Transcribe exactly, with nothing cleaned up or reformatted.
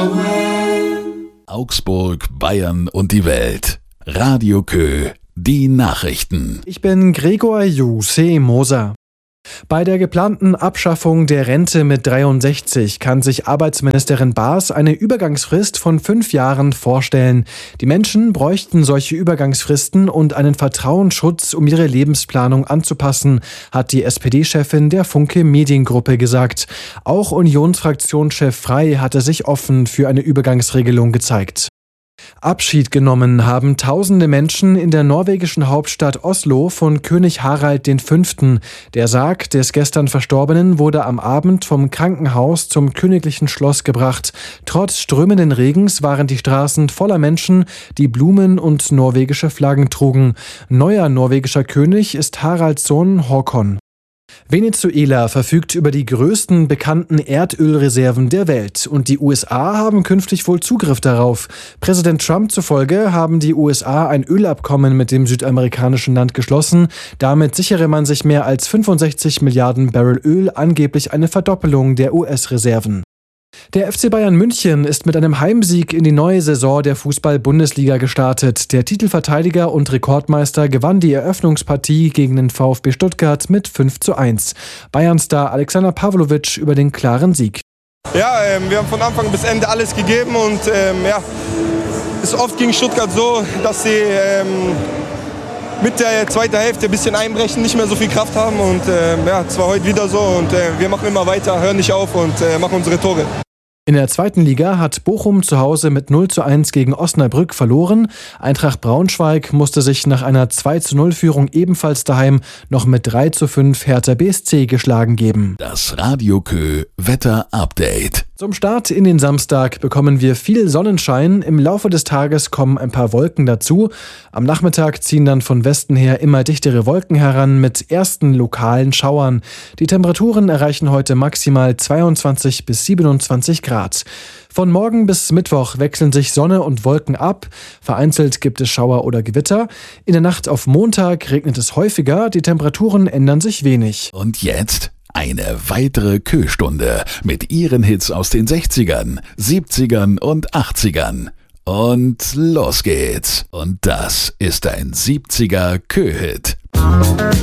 Augsburg, Bayern und die Welt. Radio Kö, die Nachrichten. Ich bin Gregor Jussi Moser. Bei der geplanten Abschaffung der Rente mit dreiundsechzig kann sich Arbeitsministerin Baas eine Übergangsfrist von fünf Jahren vorstellen. Die Menschen bräuchten solche Übergangsfristen und einen Vertrauensschutz, um ihre Lebensplanung anzupassen, hat die S P D-Chefin der Funke Mediengruppe gesagt. Auch Unionsfraktionschef Frey hatte sich offen für eine Übergangsregelung gezeigt. Abschied genommen haben tausende Menschen in der norwegischen Hauptstadt Oslo von König Harald der Fünfte. Der Sarg des gestern Verstorbenen wurde am Abend vom Krankenhaus zum königlichen Schloss gebracht. Trotz strömenden Regens waren die Straßen voller Menschen, die Blumen und norwegische Flaggen trugen. Neuer norwegischer König ist Haralds Sohn Håkon. Venezuela verfügt über die größten bekannten Erdölreserven der Welt und die U S A haben künftig wohl Zugriff darauf. Präsident Trump zufolge haben die U S A ein Ölabkommen mit dem südamerikanischen Land geschlossen. Damit sichere man sich mehr als fünfundsechzig Milliarden Barrel Öl, angeblich eine Verdoppelung der U S-Reserven. Der F C Bayern München ist mit einem Heimsieg in die neue Saison der Fußball-Bundesliga gestartet. Der Titelverteidiger und Rekordmeister gewann die Eröffnungspartie gegen den VfB Stuttgart mit fünf zu eins. Bayern-Star Alexander Pavlovic über den klaren Sieg. Ja, ähm, wir haben von Anfang bis Ende alles gegeben und ähm, ja, es ist oft gegen Stuttgart so, dass sie ähm, mit der zweiten Hälfte ein bisschen einbrechen, nicht mehr so viel Kraft haben und ähm, ja, es war heute wieder so und äh, wir machen immer weiter, hören nicht auf und äh, machen unsere Tore. In der zweiten Liga hat Bochum zu Hause mit null zu eins gegen Osnabrück verloren. Eintracht Braunschweig musste sich nach einer zwei zu null Führung ebenfalls daheim noch mit drei zu fünf Hertha B S C geschlagen geben. Das Radio Kö Wetter Update. Zum Start in den Samstag bekommen wir viel Sonnenschein. Im Laufe des Tages kommen ein paar Wolken dazu. Am Nachmittag ziehen dann von Westen her immer dichtere Wolken heran mit ersten lokalen Schauern. Die Temperaturen erreichen heute maximal zweiundzwanzig bis siebenundzwanzig Grad. Von morgen bis Mittwoch wechseln sich Sonne und Wolken ab. Vereinzelt gibt es Schauer oder Gewitter. In der Nacht auf Montag regnet es häufiger. Die Temperaturen ändern sich wenig. Und jetzt eine weitere Kö-Stunde mit ihren Hits aus den sechzigern, siebzigern und achtzigern. Und los geht's. Und das ist ein siebziger Kö-Hit.